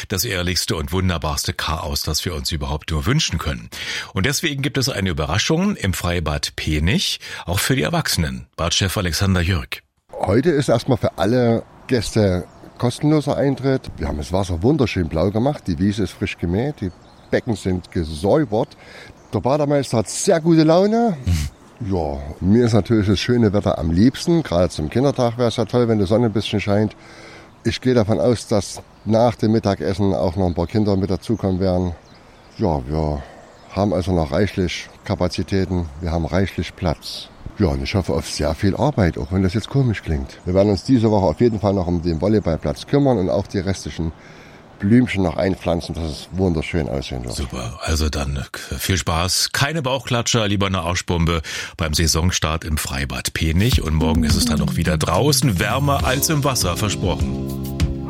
das ehrlichste und wunderbarste Chaos, das wir uns überhaupt nur wünschen können. Und deswegen gibt es eine Überraschung im Freibad Penich, auch für die Erwachsenen. Badchef Alexander Jürg. Heute ist erstmal für alle Gäste kostenloser Eintritt. Wir haben das Wasser wunderschön blau gemacht, die Wiese ist frisch gemäht, die Becken sind gesäubert. Der Bademeister hat sehr gute Laune. Ja, mir ist natürlich das schöne Wetter am liebsten. Gerade zum Kindertag wäre es ja toll, wenn die Sonne ein bisschen scheint. Ich gehe davon aus, dass nach dem Mittagessen auch noch ein paar Kinder mit dazukommen werden. Ja, wir haben also noch reichlich Kapazitäten, wir haben reichlich Platz. Ja, und ich hoffe auf sehr viel Arbeit, auch wenn das jetzt komisch klingt. Wir werden uns diese Woche auf jeden Fall noch um den Volleyballplatz kümmern und auch die restlichen Blümchen noch einpflanzen, dass es wunderschön aussehen wird. Super, also dann viel Spaß. Keine Bauchklatscher, lieber eine Arschbombe beim Saisonstart im Freibad Penich. Und morgen ist es dann noch wieder draußen, wärmer als im Wasser, versprochen.